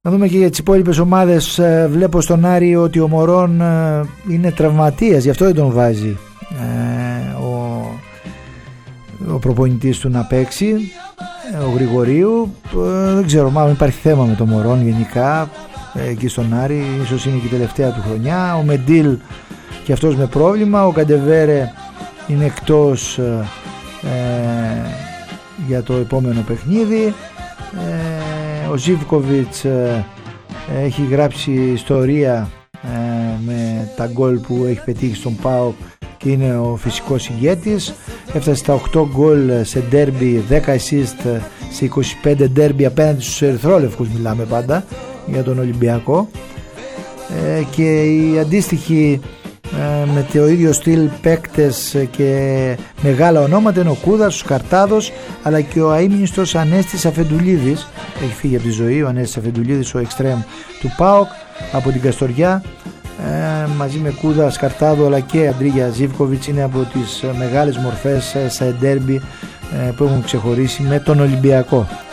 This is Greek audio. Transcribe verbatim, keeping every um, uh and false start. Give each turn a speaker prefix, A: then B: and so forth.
A: Να δούμε και για τις υπόλοιπες ομάδες. Βλέπω στον Άρη ότι ο Μωρόν είναι τραυματίας, γι' αυτό δεν τον βάζει ο, ο προπονητής του να παίξει, ο Γρηγορίου. Δεν ξέρω, μάλλον υπάρχει θέμα με τον Μωρόν γενικά εκεί στον Άρη, ίσως είναι και η τελευταία του χρονιά. Ο Μεντίλ και αυτός με πρόβλημα, ο Καντεβέρε είναι εκτός ε, για το επόμενο παιχνίδι. ε, ο Ζίβκοβιτς ε, έχει γράψει ιστορία ε, με τα γκολ που έχει πετύχει στον ΠΑΟΚ και είναι ο φυσικός ηγέτης. Έφτασε στα οκτώ γκολ σε ντέρμπι, δέκα assist σε είκοσι πέντε ντέρμπι απέναντι στους ερυθρόλευκους, μιλάμε πάντα για τον Ολυμπιακό. ε, και η αντίστοιχη με το ίδιο στυλ παίκτες και μεγάλα ονόματα είναι ο Κούδας, ο Σκαρτάδος, αλλά και ο αείμνηστος Ανέστης Αφεντουλίδης. Έχει φύγει από τη ζωή ο Ανέστης Αφεντουλίδης, ο εξτρέμ του ΠΑΟΚ από την Καστοριά, ε, μαζί με Κούδα, Σκαρτάδο αλλά και Αντρίγια Ζίβκοβιτς. Είναι από τις μεγάλες μορφές στα ντέρμπι ε, που έχουν ξεχωρίσει με τον Ολυμπιακό.